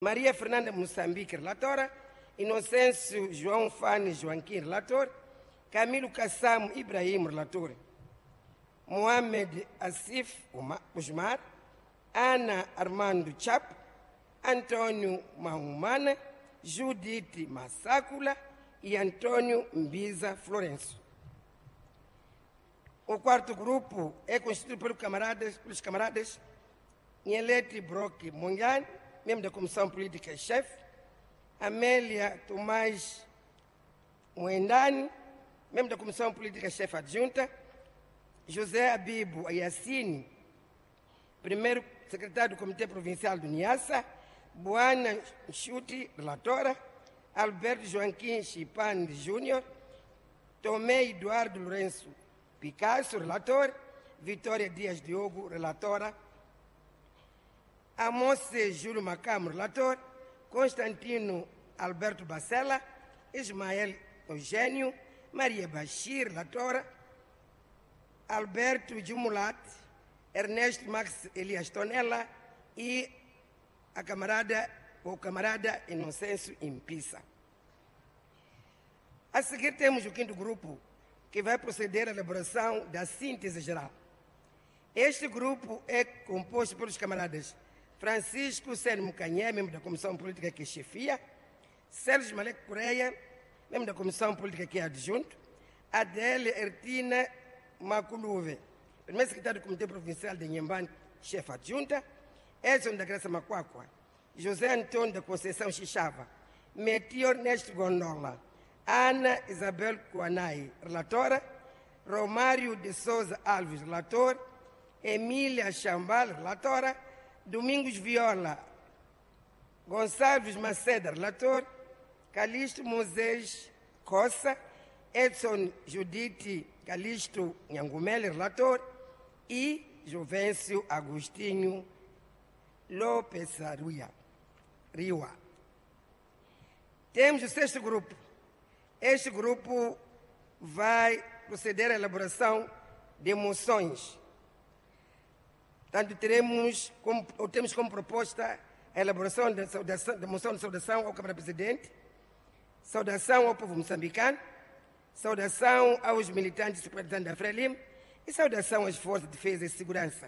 Maria Fernanda Moçambique, relatora. Inocêncio João Fane Joaquim, relator. Camilo Kassam Ibrahim, relator. Mohamed Asif Usmar. Ana Armando Chap. Antônio Mahumana. Judite Massacula e Antônio Mbiza Florencio. O quarto grupo é constituído pelos camaradas Nielete Brock Mungan, membro da Comissão Política e chefe, Amélia Tomás Moendani, membro da Comissão Política e chefe adjunta, José Abibo Ayassine, primeiro secretário do Comitê Provincial do Niassa, Boana Chuti, relatora, Alberto Joaquim Chipande Júnior, Tomé Eduardo Lourenço Picasso, relator, Vitória Dias Diogo, relatora, Amose Júlio Macamo, relator, Constantino Alberto Bacela, Ismael Eugênio, Maria Bachir, relatora, Alberto Jumulat, Ernesto Max Elias Tonella e o camarada Inocêncio Impissa. A seguir temos o quinto grupo, que vai proceder à elaboração da síntese geral. Este grupo é composto pelos camaradas Francisco Sérgio Mucanhé, membro da Comissão Política que chefia, Sérgio Malek Correia, membro da Comissão Política que é adjunto, Adélia Ertina Maculuve, primeiro secretário do Comitê Provincial de Inhambane, chefe adjunta, Edson da Graça Macuacua, José Antônio da Conceição Xixava, Metio Ernesto Gondola, Ana Isabel Kuanai, relatora, Romário de Souza Alves, relator, Emília Chambal, relatora, Domingos Viola, Gonçalves Maceda, relator, Calixto Moisés Cossa, Edson Judite Calixto Nhangumele, relator, e Juvencio Agostinho Lopes Riwa. Temos o sexto grupo. Este grupo vai proceder à elaboração de moções. Portanto, temos como proposta a elaboração da moção de saudação ao Câmara Presidente, saudação ao povo moçambicano, saudação aos militantes e simpatizantes da Frelimo e saudação às forças de defesa e segurança.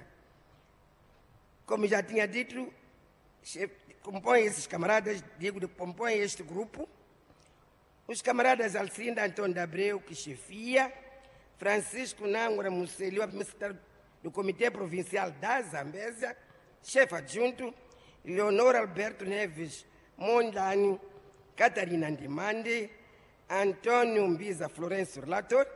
Como já tinha dito, compõem esses camaradas, compõem este grupo, os camaradas Alcinda Antônio de Abreu, que chefia, Francisco Nangura Musselio, primeiro secretário do Comitê Provincial da Zambésia, chefe adjunto, Leonor Alberto Neves Mondani, Catarina Ndimande, Antônio Mbiza Florencio, relator,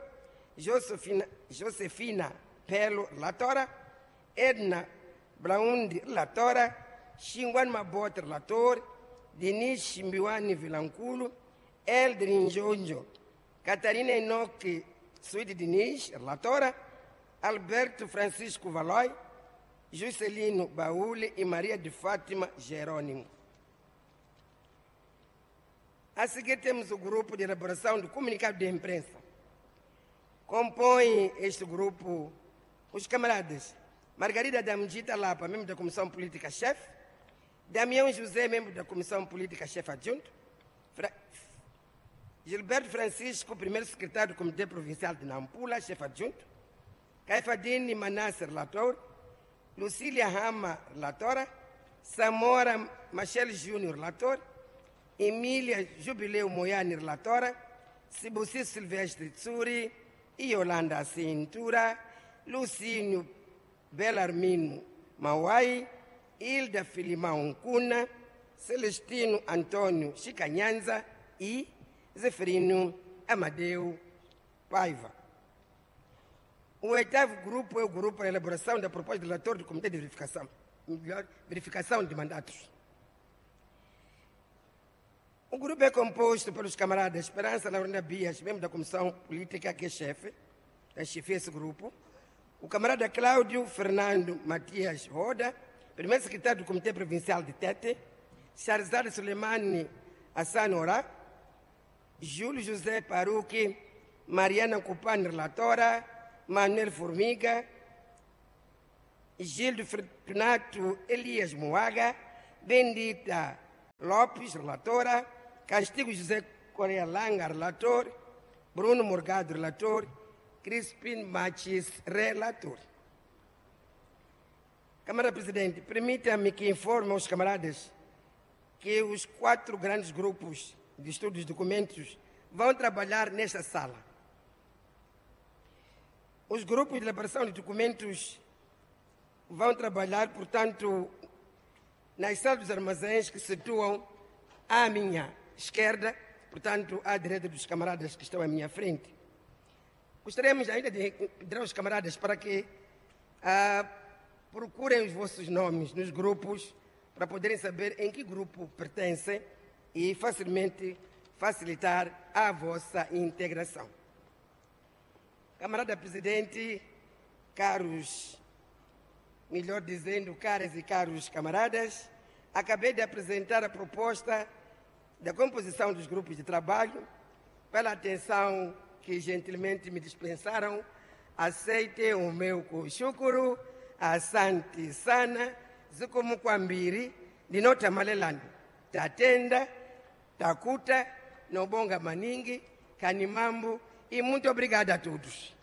Josefina Pelo, relatora, Edna Blaundi, relatora, Xinguan Mabot, relator, Denis Chimbiwani Vilanculo, Eldrin Jonjo, Catarina Enoque Suíde Diniz, relatora, Alberto Francisco Valói, Juscelino Baúle e Maria de Fátima Jerônimo. A seguir temos o grupo de elaboração do comunicado de imprensa. Compõe este grupo os camaradas Margarida Damdita Lapa, membro da Comissão Política-Chefe, Damião José, membro da Comissão Política-Chefe adjunto, Gilberto Francisco, primeiro secretário do Comitê Provincial de Nampula, chefe adjunto, Caifadine Manasse, relator, Lucília Rama, relatora, Samora Machel Júnior, relator, Emília Jubileu Moiane, relatora, Sibuci Silvestre Tsuri, Yolanda Cintura, Lucínio Belarmino Mauai, Hilda Filimão Cuna, Celestino Antônio Chicanhanza e Zeferino Amadeu Paiva. O oitavo grupo é o grupo para a elaboração da proposta do relator do Comitê de Verificação de Mandatos. O grupo é composto pelos camaradas Esperança Laurina Bias, membro da Comissão Política, que é chefe, chefia esse grupo, o camarada Cláudio Fernando Matias Roda, primeiro secretário do Comitê Provincial de Tete, Charzad Suleimani Hassan Ora, Júlio José Paruque, Mariana Cupani, relatora, Manuel Formiga, Gildo Fortunato Elias Moaga, Bendita Lopes, relatora, Castigo José Correia Langa, relator, Bruno Morgado, relator, Crispin Machis, relator. Camarada Presidente, permita-me que informe aos camaradas que os 4 grandes grupos de estudos de documentos vão trabalhar nesta sala. Os grupos de elaboração de documentos vão trabalhar, portanto, nas salas dos armazéns que se situam à minha esquerda, portanto, à direita dos camaradas que estão à minha frente. Gostaríamos ainda de pedir aos camaradas para que procurem os vossos nomes nos grupos para poderem saber em que grupo pertencem e facilmente facilitar a vossa integração. Camarada Presidente, caros, melhor dizendo, caras e caros camaradas, acabei de apresentar a proposta da composição dos grupos de trabalho. Pela atenção que gentilmente me dispensaram, aceitem o meu kushukuru, asante sana, zikumukwambiri, dinota malelani, tatenda, takuta, nobonga maningi, kanimambu, e muito obrigado a todos.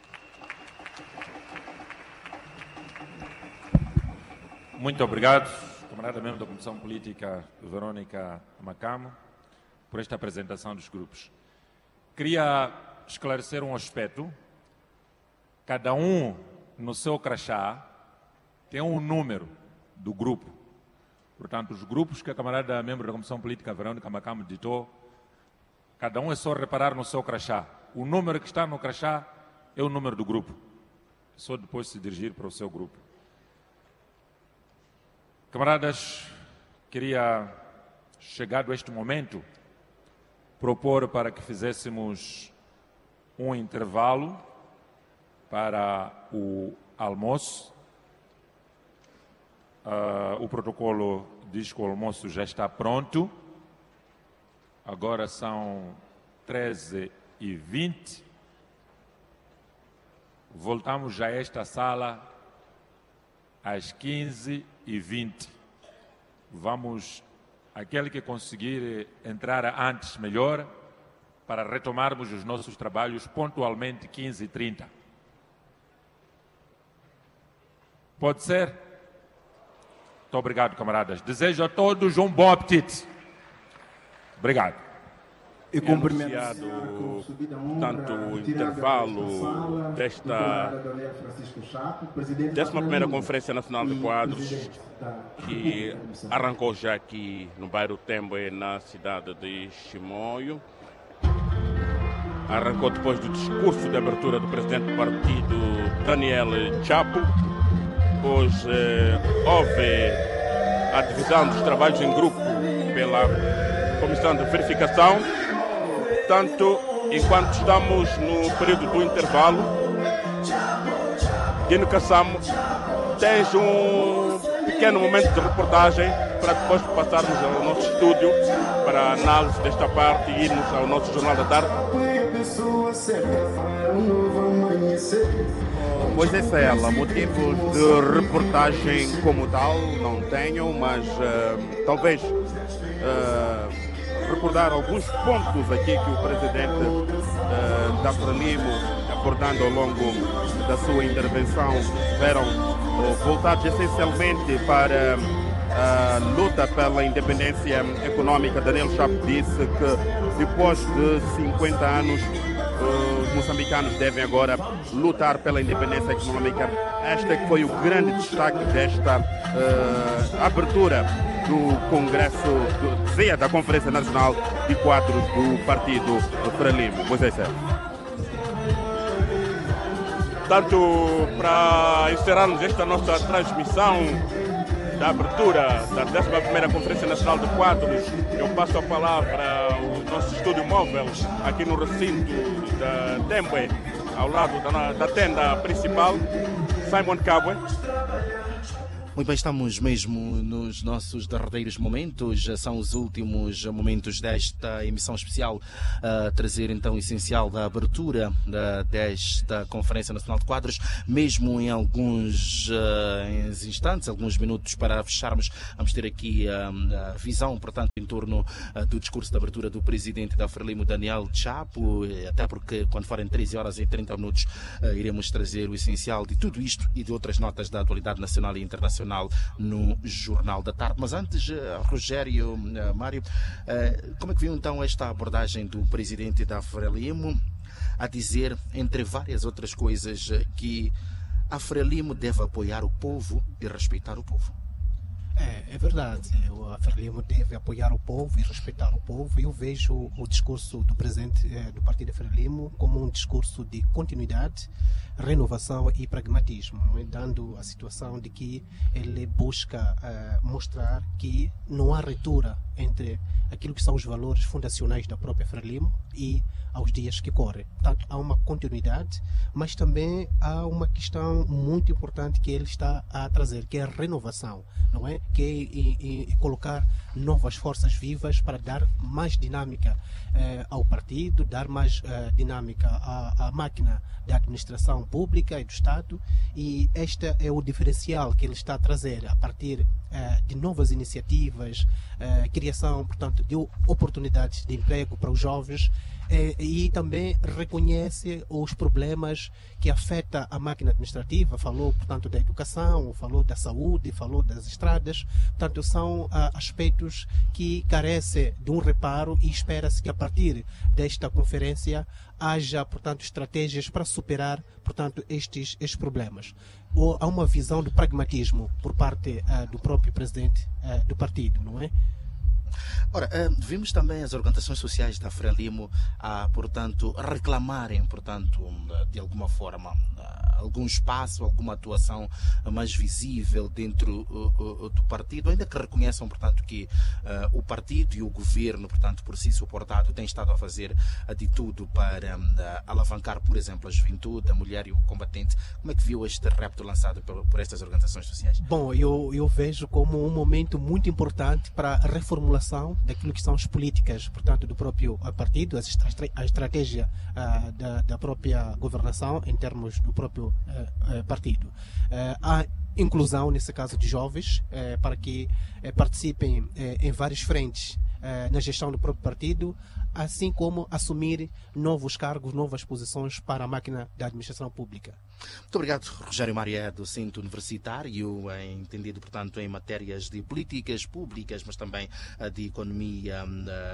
Muito obrigado, camarada membro da Comissão Política, Verônica Macamo, por esta apresentação dos grupos. Queria esclarecer um aspecto. Cada um, no seu crachá, tem um número do grupo. Portanto, os grupos que a camarada membro da Comissão Política, Verônica Macamo, ditou, cada um é só reparar no seu crachá. O número que está no crachá é o número do grupo. Só depois se dirigir para o seu grupo. Camaradas, queria, chegado a este momento, propor para que fizéssemos um intervalo para o almoço. O protocolo diz que o almoço já está pronto. Agora são 13h20. Voltamos já a esta sala às 15h20. Vamos, aquele que conseguir entrar antes, melhor, para retomarmos os nossos trabalhos pontualmente 15h30. Pode ser? Muito obrigado, camaradas. Desejo a todos um bom apetite. Obrigado. E anunciado, portanto, o intervalo desta 11ª Conferência Nacional de Quadros, que arrancou já aqui no bairro Temboé, na cidade de Chimoio. Arrancou depois do discurso de abertura do presidente do partido, Daniel Chapo. Depois houve a divisão dos trabalhos em grupo pela Comissão de Verificação. Portanto, enquanto estamos no período do intervalo, Dino Kassamo, tens um pequeno momento de reportagem para depois passarmos ao nosso estúdio para a análise desta parte e irmos ao nosso Jornal da Tarde. Pois essa é ela. Motivos de reportagem como tal não tenho, mas talvez recordar alguns pontos aqui que o presidente da Frelimo, abordando ao longo da sua intervenção, estiveram voltados essencialmente para a luta pela independência econômica. Daniel Chapo disse que depois de 50 anos os moçambicanos devem agora lutar pela independência econômica. Este que foi o grande destaque desta abertura do Congresso, da Conferência Nacional de Quadros do Partido Frelimo. Pois é, certo. Portanto, para encerrarmos esta nossa transmissão da abertura da 11ª Conferência Nacional de Quadros, eu passo a palavra ao nosso estúdio móvel aqui no recinto da Temboé, ao lado da tenda principal. Simon Kabwe. Muito bem, estamos mesmo nos nossos derradeiros momentos, são os últimos momentos desta emissão especial, a trazer então o essencial da abertura desta Conferência Nacional de Quadros, mesmo em alguns instantes, alguns minutos para fecharmos, vamos ter aqui a visão, portanto, em torno do discurso de abertura do Presidente da Frelimo, Daniel Chapo, até porque quando forem 13 horas e 30 minutos iremos trazer o essencial de tudo isto e de outras notas da atualidade nacional e internacional no Jornal da Tarde. Mas antes, Rogério, Mário, como é que viu então esta abordagem do Presidente da Frelimo a dizer, entre várias outras coisas, que a Frelimo deve apoiar o povo e respeitar o povo? É verdade, a Frelimo deve apoiar o povo e respeitar o povo. Eu vejo o discurso do presidente do Partido Frelimo como um discurso de continuidade, renovação e pragmatismo, dando a situação de que ele busca mostrar que não há ruptura entre aquilo que são os valores fundacionais da própria Frelimo e aos dias que correm. Portanto, há uma continuidade, mas também há uma questão muito importante que ele está a trazer, que é a renovação, não é? Que é colocar novas forças vivas para dar mais dinâmica ao partido, dar mais dinâmica à máquina da administração pública e do Estado, e este é o diferencial que ele está a trazer a partir de novas iniciativas, criação, portanto, de oportunidades de emprego para os jovens, e também reconhece os problemas que afetam a máquina administrativa. Falou, portanto, da educação, falou da saúde, falou das estradas. Portanto, são aspectos que carecem de um reparo, e espera-se que a partir desta conferência haja, portanto, estratégias para superar, portanto, estes problemas. Há uma visão de pragmatismo por parte do próprio presidente do partido, não é? Ora, vimos também as organizações sociais da Frelimo portanto, reclamarem, portanto, de alguma forma, algum espaço, alguma atuação mais visível dentro do partido, ainda que reconheçam, portanto, que o partido e o governo, portanto, por si suportado, têm estado a fazer de tudo para alavancar, por exemplo, a juventude, a mulher e o combatente. Como é que viu este repto lançado por estas organizações sociais? Bom, eu vejo como um momento muito importante para a reformulação daquilo que são as políticas, portanto, do próprio partido, a estratégia da própria governação em termos do próprio partido. Há inclusão, nesse caso, de jovens, para que participem em várias frentes na gestão do próprio partido, assim como assumir novos cargos, novas posições para a máquina da administração pública. Muito obrigado, Rogério Mário, é docente universitário, entendido, portanto, em matérias de políticas públicas, mas também de economia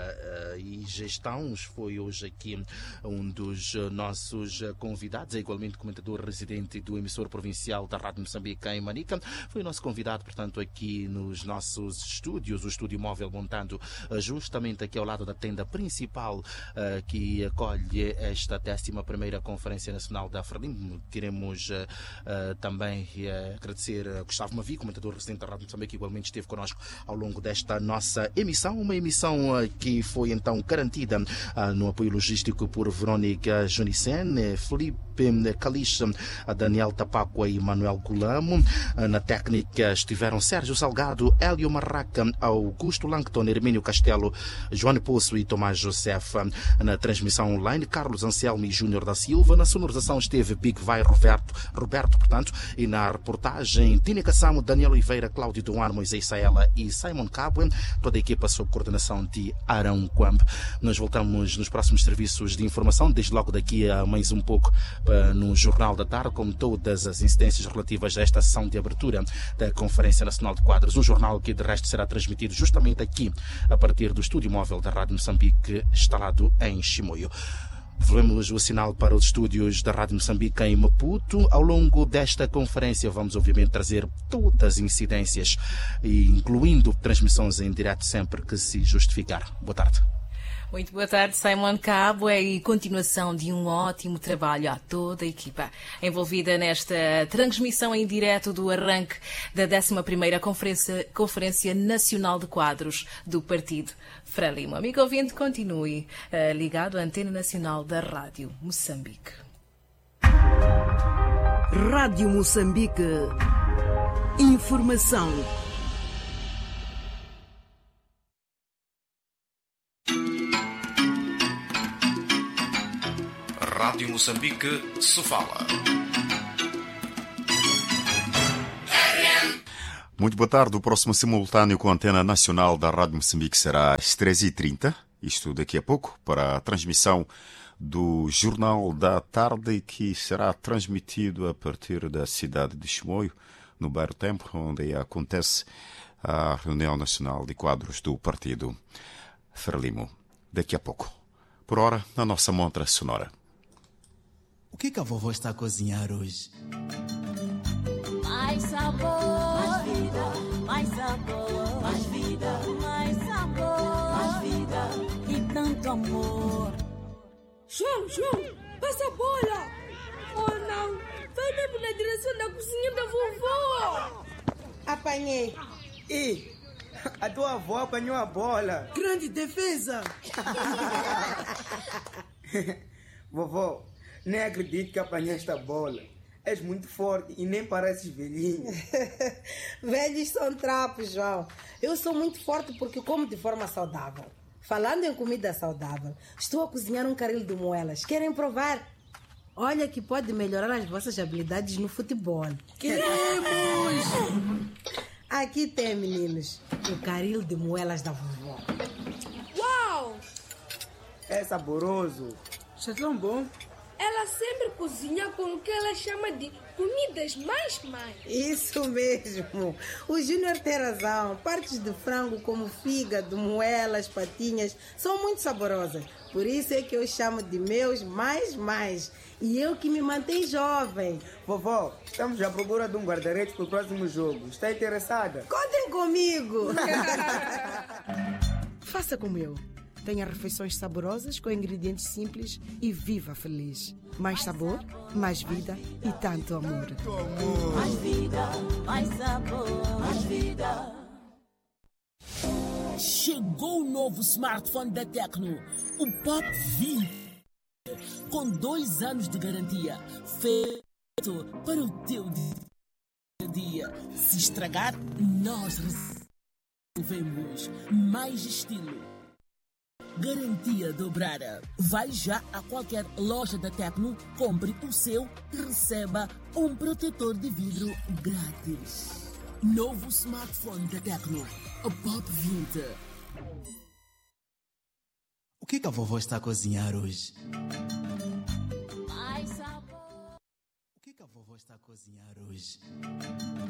e gestão. Foi hoje aqui um dos nossos convidados, é igualmente comentador residente do emissor provincial da Rádio Moçambique em Manica. Foi o nosso convidado, portanto, aqui nos nossos estúdios, o estúdio móvel montado justamente aqui ao lado da tenda principal que acolhe esta 11ª Conferência Nacional da Frelimo. Queremos também agradecer a Gustavo Mavi, comentador residente da Rádio Moçambique, que igualmente esteve connosco ao longo desta nossa emissão, uma emissão que foi então garantida no apoio logístico por Verónica Junicen, Felipe Calixa, Daniel Tapacua e Manuel Gulamo. Na técnica estiveram Sérgio Salgado, Hélio Marraca, Augusto Langton, Hermínio Castelo, João Poço e Tomás Josefa. Na transmissão online, Carlos Anselmo e Júnior da Silva. Na sonorização esteve Big Vai Roberto, portanto, e na reportagem Tina Cassamo, Daniel Oliveira, Cláudio Duar, Moisés Saela e Simon Cabo, toda a equipa sob coordenação de Arão Quamp. Nós voltamos nos próximos serviços de informação, desde logo daqui a mais um pouco no Jornal da Tarde, com todas as incidências relativas a esta sessão de abertura da Conferência Nacional de Quadros, um jornal que de resto será transmitido justamente aqui a partir do estúdio móvel da Rádio Moçambique, instalado em Chimoio. Devolvemos o sinal para os estúdios da Rádio Moçambique em Maputo. Ao longo desta conferência vamos obviamente trazer todas as incidências, incluindo transmissões em direto sempre que se justificar. Boa tarde. Muito boa tarde, Simon Cabo, e continuação de um ótimo trabalho a toda a equipa envolvida nesta transmissão em direto do arranque da 11ª Conferência Nacional de Quadros do Partido Frelimo. Amigo ouvinte, continue ligado à Antena Nacional da Rádio Moçambique. Rádio Moçambique. Informação. Rádio Moçambique se fala. Muito boa tarde. O próximo simultâneo com a antena nacional da Rádio Moçambique será às 13h30, isto daqui a pouco, para a transmissão do Jornal da Tarde, que será transmitido a partir da cidade de Chimoio, no bairro Tempo, onde acontece a reunião nacional de quadros do partido Frelimo. Daqui a pouco. Por hora, na nossa montra sonora. O que a vovó está a cozinhar hoje? Mais sabor, mais vida, mais sabor, mais vida, mais sabor, mais vida e tanto amor. João, passa a bola! Oh não, vai mesmo na direção da cozinha da vovó! Apanhei. E a tua avó apanhou a bola. Grande defesa! Vovó, nem acredito que apanhaste a bola. És muito forte e nem pareces velhinho. Velhos são trapos, João. Eu sou muito forte porque como de forma saudável. Falando em comida saudável, estou a cozinhar um caril de moelas. Querem provar? Olha que pode melhorar as vossas habilidades no futebol. Queremos! Aqui tem, meninos, o caril de moelas da vovó. Uau! É saboroso. Isso é tão bom. Ela sempre cozinha com o que ela chama de comidas mais. Isso mesmo. O Júnior tem razão. Partes de frango como fígado, moelas, patinhas são muito saborosas. Por isso é que eu chamo de meus mais. E eu que me mantenho jovem. Vovó, estamos à procura de um guarda-redes para o próximo jogo. Está interessada? Contem comigo. Faça como eu. Tenha refeições saborosas com ingredientes simples e viva feliz. Mais sabor, mais vida e tanto amor. Mais vida, mais sabor, mais vida. Chegou o novo smartphone da Tecno, o Pop 20, com 2 anos de garantia, feito para o teu dia. Se estragar, nós resolvemos. Mais estilo. Garantia dobrada. Vai já a qualquer loja da Tecno, compre o seu e receba um protetor de vidro grátis. Novo smartphone da Tecno, o Pop 20. O que a vovó está a cozinhar hoje? Mais sabor. O que a vovó está a cozinhar hoje?